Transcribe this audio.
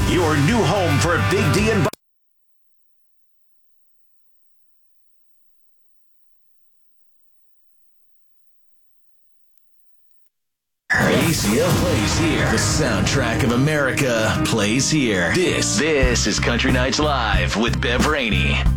your new home for Big D and ACL plays here. The soundtrack of America plays here. This is Country Nights Live with Bev Rainey.